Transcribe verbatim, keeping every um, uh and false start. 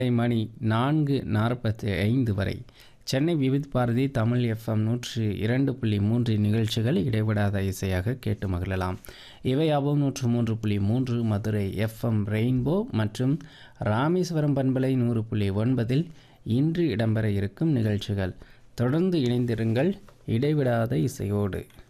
மணி நான்கு நாற்பத்தி ஐந்து வரை சென்னை விவித் பாரதி தமிழ் எஃப்எம் நூற்று இரண்டு புள்ளி மூன்று நிகழ்ச்சிகள் இடைவிடாத இசையாக கேட்டு மகிழலாம். இவையாவும் நூற்று மூன்று புள்ளி மூன்று மதுரை எஃப்எம் ரெயின்போ மற்றும் ராமேஸ்வரம் பண்பலை நூறு புள்ளி ஒன்பதில் இன்று இடம்பெற இருக்கும் நிகழ்ச்சிகள். தொடர்ந்து இணைந்திருங்கள் இடைவிடாத இசையோடு.